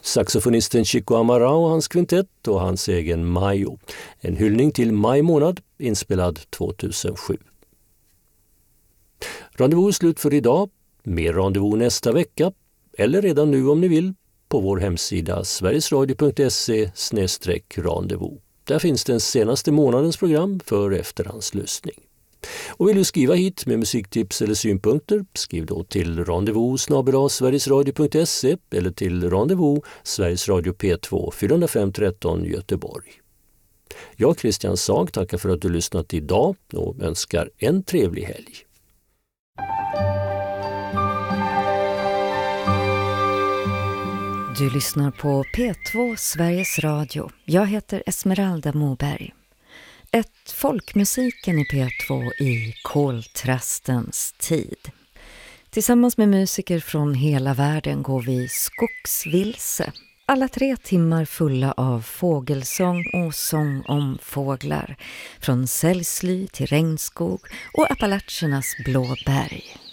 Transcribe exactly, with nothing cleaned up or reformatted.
saxofonisten Chico Amara och hans kvintett och hans egen Mayo. En hyllning till maj månad, inspelad tvåtusensju. Rendezvous är slut för idag. Mer rendezvous nästa vecka, eller redan nu om ni vill, på vår hemsida sverigesradio punkt se snedstreck rendezvous. Där finns den senaste månadens program för efterhandslyssning. Och vill du skriva hit med musiktips eller synpunkter, skriv då till rendezvous snabel-a sverigesradio punkt se eller till rendezvous Sveriges Radio P två fyra fem tretton Göteborg. Jag, Christian Sag, tackar för att du lyssnat idag och önskar en trevlig helg. Du lyssnar på P två Sveriges Radio. Jag heter Esmeralda Moberg. Ett folkmusiken i P två i koltrastens tid. Tillsammans med musiker från hela världen går vi skogsvilse. Alla tre timmar fulla av fågelsång och sång om fåglar. Från sällsly till regnskog och Appalachernas blå berg.